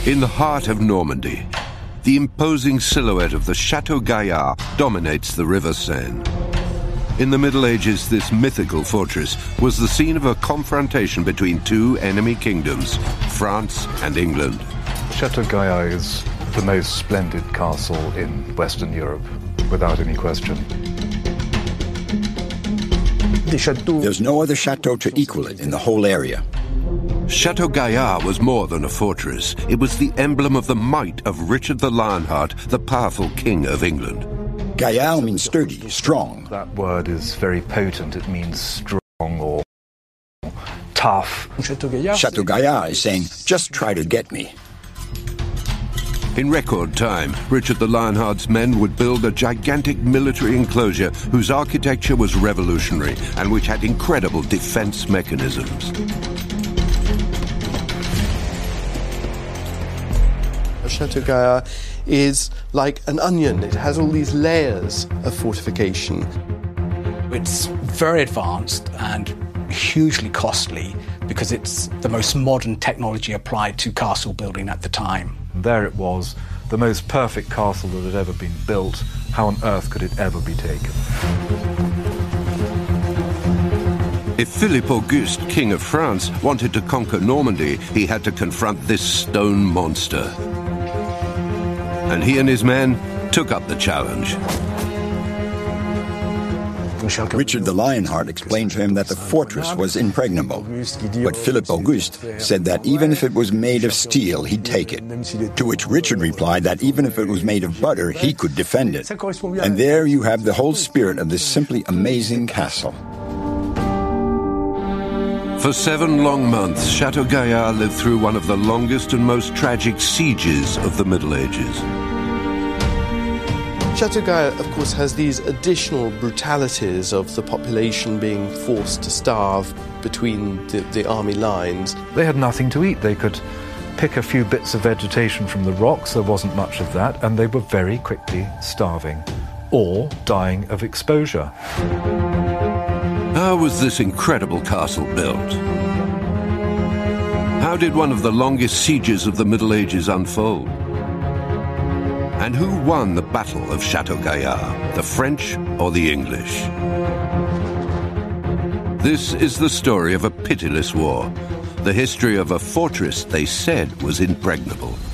In the heart of Normandy, the imposing silhouette of the Château Gaillard dominates the River Seine. In the Middle Ages, this mythical fortress was the scene of a confrontation between two enemy kingdoms, France and England. Château Gaillard is the most splendid castle in Western Europe, without any question. There's no other chateau to equal it in the whole area. Château Gaillard was more than a fortress. It was the emblem of the might of Richard the Lionheart, the powerful king of England. Gaillard means sturdy, strong. That word is very potent. It means strong or tough. Château Gaillard is saying, just try to get me. In record time, Richard the Lionheart's men would build a gigantic military enclosure whose architecture was revolutionary and which had incredible defense mechanisms. Château Gaillard is like an onion. It has all these layers of fortification. It's very advanced and hugely costly because it's the most modern technology applied to castle building at the time. There it was, the most perfect castle that had ever been built. How on earth could it ever be taken? If Philippe Auguste, King of France, wanted to conquer Normandy, he had to confront this stone monster. And he and his men took up the challenge. Richard the Lionheart explained to him that the fortress was impregnable. But Philippe Auguste said that even if it was made of steel, he'd take it. To which Richard replied that even if it was made of butter, he could defend it. And there you have the whole spirit of this simply amazing castle. For 7 long months, Château Gaillard lived through one of the longest and most tragic sieges of the Middle Ages. Château Gaillard, of course, has these additional brutalities of the population being forced to starve between the army lines. They had nothing to eat. They could pick a few bits of vegetation from the rocks. There wasn't much of that, and they were very quickly starving or dying of exposure. How was this incredible castle built? How did one of the longest sieges of the Middle Ages unfold? And who won the Battle of Château Gaillard, the French or the English? This is the story of a pitiless war, the history of a fortress they said was impregnable.